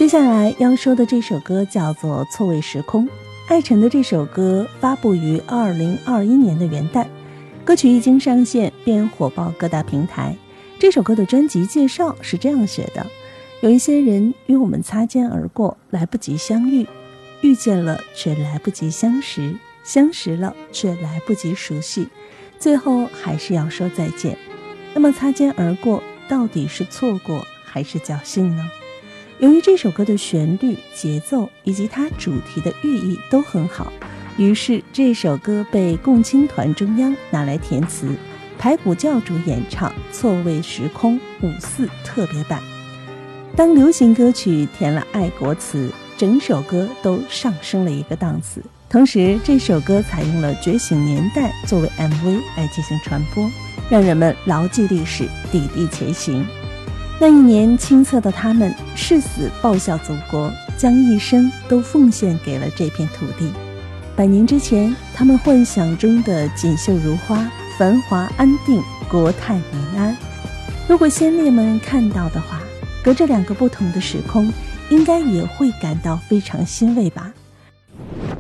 接下来要说的这首歌叫做《错位时空》，艾辰的这首歌发布于2021年的元旦，歌曲一经上线便火爆各大平台。这首歌的专辑介绍是这样写的：有一些人与我们擦肩而过，来不及相遇，遇见了却来不及相识，相识了却来不及熟悉，最后还是要说再见。那么擦肩而过到底是错过还是侥幸呢？由于这首歌的旋律、节奏以及它主题的寓意都很好，于是这首歌被共青团中央拿来填词，排骨教主演唱《错位时空5·4特别版》。当流行歌曲填了爱国词，整首歌都上升了一个档次。同时这首歌采用了《觉醒年代》作为 MV 来进行传播，让人们牢记历史，砥砺前行。那一年青涩的他们誓死报效祖国，将一生都奉献给了这片土地。100年之前，他们幻想中的锦绣如花、繁华安定、国泰民安，如果先烈们看到的话，隔着2个不同的时空，应该也会感到非常欣慰吧。